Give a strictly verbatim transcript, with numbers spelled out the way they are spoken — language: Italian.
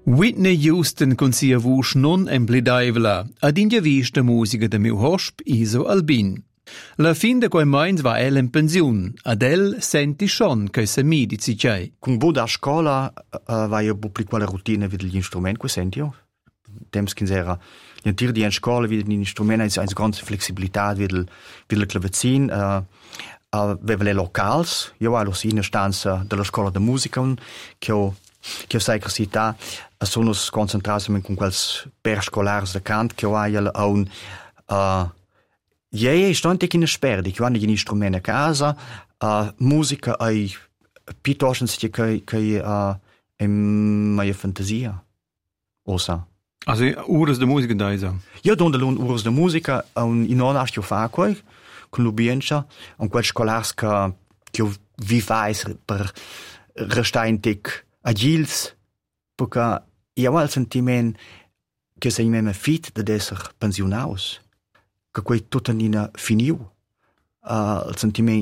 Whitney Houston con sia voce non emplidaivola ad india vista musica de meu hosp Iso Albin. La fin de quei meins va el in pensiun, ad el senti schon che se medici c'è. Con buona scuola uh, vai a buon quella routine vid gli strumenti che senti io. Temps che era gli antir di in scuola vid gli strumenti hai grande flessibilità vid il vid il clavecin uh, uh, aveva le locals. Io ero in stanza della scuola di musica che ho che ho sai cosità sono concentrati con quels perscolars de cant che ho a un uh, Ie, sto anche in sperdi, che hanno gli strumenti a casa, uh, musica ai piuttosto che che uh, è mia fantasia. Osa. Also ures de musica da isa. Io donde l'un ures de musica un in non astio fa quei con l'ubienza, un quel scolars che che vi fais per restaintic agils, perché io ho il sentimento che sei me fit de esser pensionaus. Che quei tutta nina finiu. Uh, il sentimento